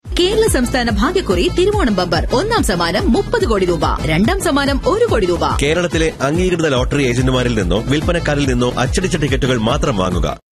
കേരള സംസ്ഥാന ഭാഗ്യക്കുറി തിരുവോണം ബമ്പർ. ഒന്നാം സമ്മാനം 30 കോടി രൂപ, രണ്ടാം സമ്മാനം 1 കോടി രൂപ. കേരളത്തിലെ അംഗീകൃത ലോട്ടറി ഏജന്റുമാരിൽ നിന്നോ വിൽപ്പനക്കാരിൽ നിന്നോ അച്ചടിച്ച ടിക്കറ്റുകൾ മാത്രം വാങ്ങുക.